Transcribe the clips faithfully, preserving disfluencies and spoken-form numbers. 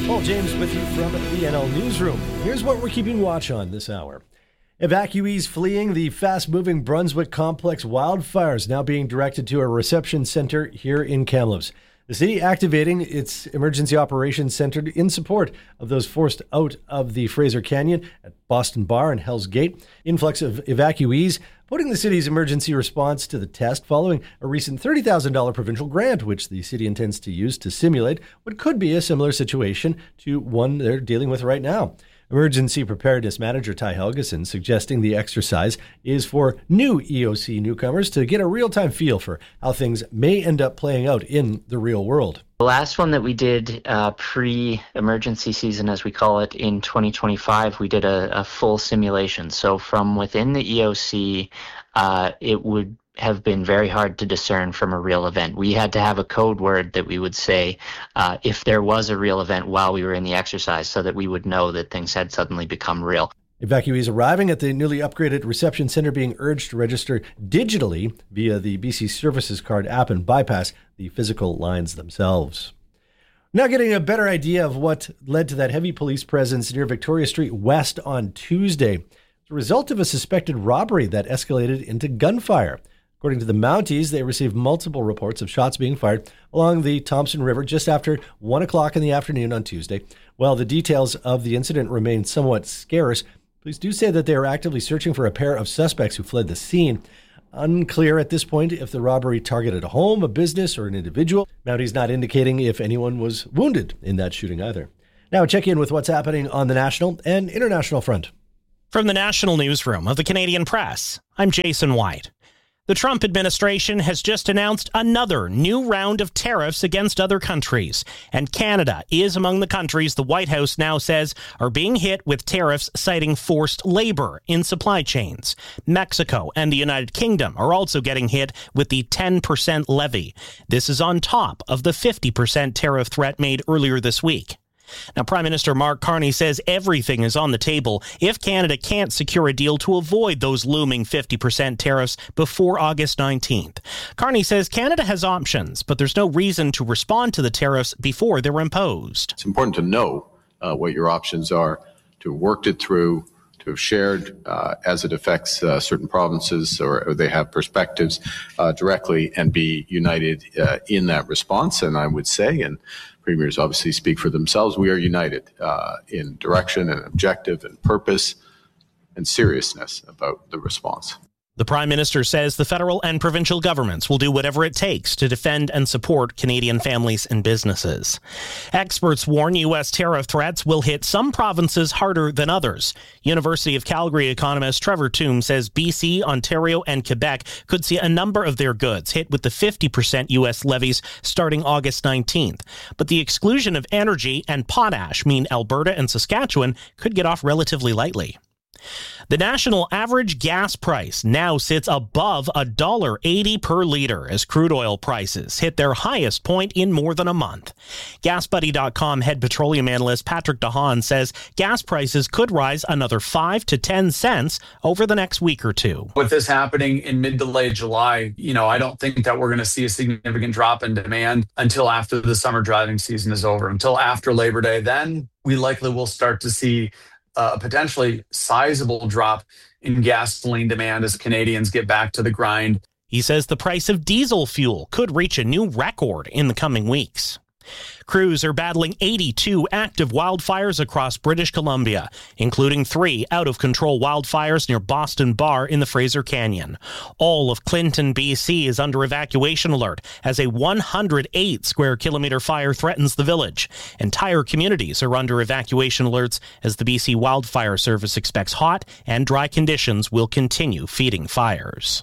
Paul James with you from the N L Newsroom. Here's what we're keeping watch on this hour. Evacuees fleeing the fast-moving Brunswick Complex wildfires now being directed to a reception center here in Kamloops. The city activating its emergency operations center in support of those forced out of the Fraser Canyon at Boston Bar and Hell's Gate. Influx of evacuees putting the city's emergency response to the test following a recent thirty thousand dollars provincial grant, which the city intends to use to simulate what could be a similar situation to one they're dealing with right now. Emergency Preparedness Manager Ty Helgeson suggesting the exercise is for new E O C newcomers to get a real-time feel for how things may end up playing out in the real world. The last one that we did uh, pre-emergency season, as we call it, in twenty twenty-five, we did a, a full simulation. So from within the E O C, uh, it would have been very hard to discern from a real event. We had to have a code word that we would say uh, if there was a real event while we were in the exercise so that we would know that things had suddenly become real. Evacuees arriving at the newly upgraded reception center being urged to register digitally via the B C Services Card app and bypass the physical lines themselves. Now getting a better idea of what led to that heavy police presence near Victoria Street West on Tuesday. As a result of a suspected robbery that escalated into gunfire. According to the Mounties, they received multiple reports of shots being fired along the Thompson River just after one o'clock in the afternoon on Tuesday. While the details of the incident remain somewhat scarce, police do say that they are actively searching for a pair of suspects who fled the scene. Unclear at this point if the robbery targeted a home, a business, or an individual. Mounties not indicating if anyone was wounded in that shooting either. Now check in with what's happening on the national and international front. From the National Newsroom of the Canadian Press, I'm Jason White. The Trump administration has just announced another new round of tariffs against other countries, and Canada is among the countries the White House now says are being hit with tariffs citing forced labor in supply chains. Mexico and the United Kingdom are also getting hit with the ten percent levy. This is on top of the fifty percent tariff threat made earlier this week. Now, Prime Minister Mark Carney says everything is on the table if Canada can't secure a deal to avoid those looming fifty percent tariffs before August nineteenth. Carney says Canada has options, but there's no reason to respond to the tariffs before they're imposed. It's important to know uh, what your options are, to have worked it through, to have shared uh, as it affects uh, certain provinces or, or they have perspectives uh, directly and be united uh, in that response. And I would say, and premiers obviously speak for themselves, we are united uh, in direction and objective and purpose and seriousness about the response. The Prime Minister says the federal and provincial governments will do whatever it takes to defend and support Canadian families and businesses. Experts warn U S tariff threats will hit some provinces harder than others. University of Calgary economist Trevor Tombe says B C, Ontario, and Quebec could see a number of their goods hit with the fifty percent U S levies starting August nineteenth. But the exclusion of energy and potash mean Alberta and Saskatchewan could get off relatively lightly. The national average gas price now sits above one dollar eighty per litre as crude oil prices hit their highest point in more than a month. Gas Buddy dot com head petroleum analyst Patrick DeHaan says gas prices could rise another five to ten cents over the next week or two. With this happening in mid to late July, you know, I don't think that we're going to see a significant drop in demand until after the summer driving season is over, until after Labor Day. Then we likely will start to see a potentially sizable drop in gasoline demand as Canadians get back to the grind. He says the price of diesel fuel could reach a new record in the coming weeks. Crews are battling eighty-two active wildfires across British Columbia, including three out-of-control wildfires near Boston Bar in the Fraser Canyon. All of Clinton, B C is under evacuation alert as a one hundred eight square kilometer fire threatens the village. Entire communities are under evacuation alerts as the B C Wildfire Service expects hot and dry conditions will continue feeding fires.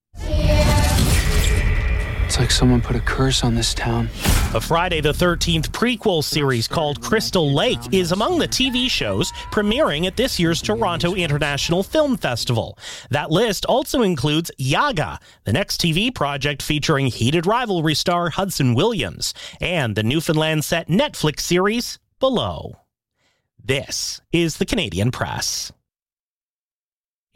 It's like someone put a curse on this town. A Friday the thirteenth prequel series called Crystal Lake is among the T V shows premiering at this year's Toronto International Film Festival. That list also includes Yaga, the next T V project featuring heated rivalry star Hudson Williams, and the Newfoundland-set Netflix series Below. This is the Canadian Press.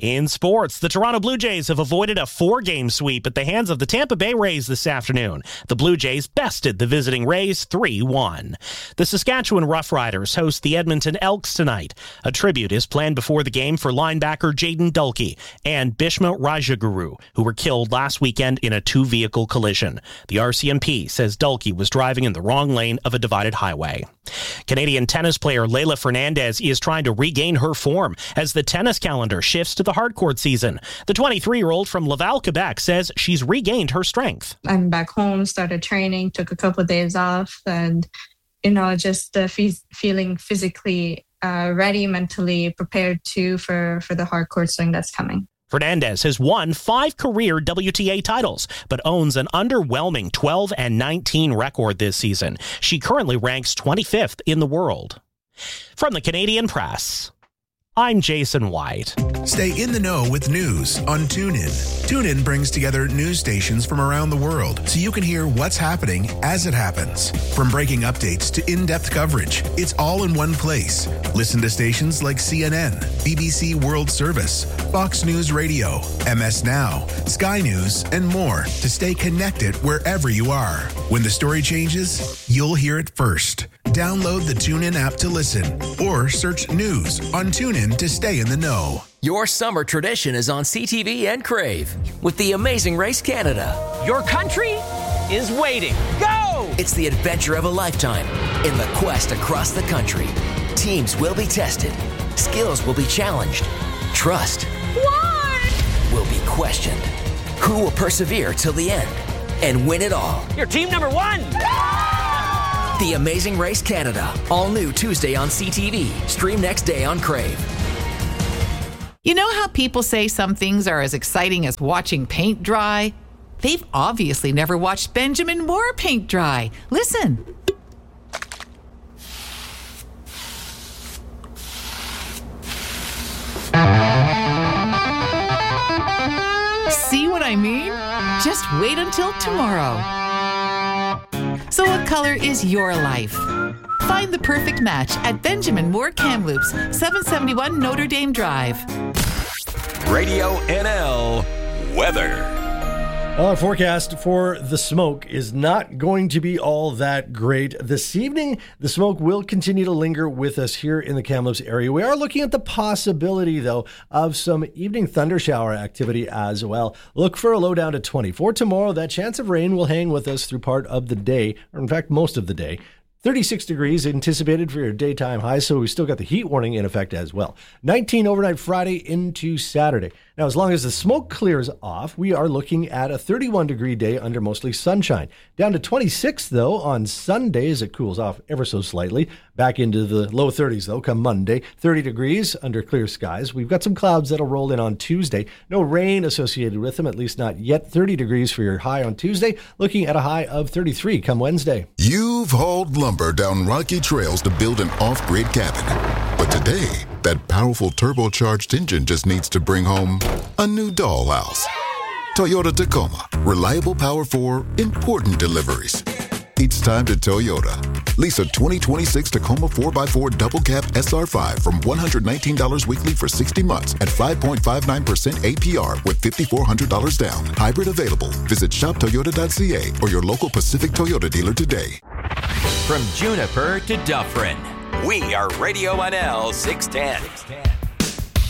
In sports, the Toronto Blue Jays have avoided a four-game sweep at the hands of the Tampa Bay Rays this afternoon. The Blue Jays bested the visiting Rays three one. The Saskatchewan Roughriders host the Edmonton Elks tonight. A tribute is planned before the game for linebacker Jaden Dulkey and Bishma Rajaguru, who were killed last weekend in a two-vehicle collision. The R C M P says Dulkey was driving in the wrong lane of a divided highway. Canadian tennis player Leylah Fernandez is trying to regain her form as the tennis calendar shifts to the hardcourt season. The twenty-three-year-old from Laval, Quebec, says she's regained her strength. I'm back home, started training, took a couple of days off, and, you know, just uh, fe- feeling physically uh, ready, mentally prepared too for, for the hardcourt swing that's coming. Fernandez has won five career W T A titles, but owns an underwhelming twelve and nineteen record this season. She currently ranks twenty-fifth in the world. From the Canadian Press, I'm Jason White. Stay in the know with news on TuneIn. TuneIn brings together news stations from around the world so you can hear what's happening as it happens. From breaking updates to in-depth coverage, it's all in one place. Listen to stations like C N N, B B C World Service, Fox News Radio, M S Now, Sky News, and more to stay connected wherever you are. When the story changes, you'll hear it first. Download the TuneIn app to listen or search news on TuneIn to stay in the know. Your summer tradition is on C T V and Crave with the Amazing Race Canada. Your country is waiting. Go! It's the adventure of a lifetime in the quest across the country. Teams will be tested. Skills will be challenged. Trust What? will be questioned. Who will persevere till the end and win it all? You're team number one. The Amazing Race Canada. All new Tuesday on C T V. Stream next day on Crave. You know how people say some things are as exciting as watching paint dry? They've obviously never watched Benjamin Moore paint dry. Listen. See what I mean? Just wait until tomorrow. So what color is your life? Find the perfect match at Benjamin Moore Kamloops, seven seventy-one Notre Dame Drive. Radio N L weather. Our forecast for the smoke is not going to be all that great this evening. The smoke will continue to linger with us here in the Kamloops area. We are looking at the possibility, though, of some evening thunder shower activity as well. Look for a low down to twenty. For tomorrow, that chance of rain will hang with us through part of the day, or in fact, most of the day. thirty-six degrees anticipated for your daytime high, so we still got the heat warning in effect as well. nineteen overnight Friday into Saturday. Now, as long as the smoke clears off, we are looking at a thirty-one degree day under mostly sunshine. Down to twenty-six, though, on Sunday as it cools off ever so slightly. Back into the low thirties, though, come Monday. thirty degrees under clear skies. We've got some clouds that'll roll in on Tuesday. No rain associated with them, at least not yet. thirty degrees for your high on Tuesday. Looking at a high of thirty-three come Wednesday. You've hauled lumber down rocky trails to build an off-grid cabin. But today, that powerful turbocharged engine just needs to bring home a new dollhouse. Toyota Tacoma. Reliable power for important deliveries. It's time to Toyota. Lease a twenty twenty-six Tacoma four by four double cab S R five from one hundred nineteen dollars weekly for sixty months at five point five nine percent A P R with five thousand four hundred dollars down. Hybrid available. Visit shop toyota dot c a or your local Pacific Toyota dealer today. From Juniper to Dufferin, we are Radio N L six ten.